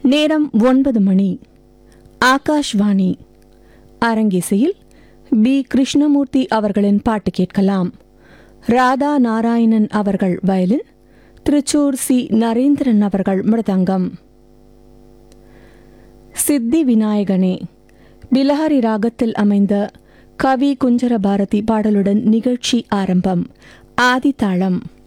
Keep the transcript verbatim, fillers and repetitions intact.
நேரம் ஒன்பது மணி. ஆகாஷ்வாணி. அரங்கிசையில் பி கிருஷ்ணமூர்த்தி அவர்களின் பாட்டு கேட்கலாம். ராதா நாராயணன் அவர்கள் வயலின், திருச்சூர் சி நரேந்திரன் அவர்கள் மிருதங்கம். சித்தி விநாயகனே பிலஹரி ராகத்தில் அமைந்த கவி குஞ்சர பாரதி பாடலுடன் நிகழ்ச்சி ஆரம்பம். ஆதிதாளம்.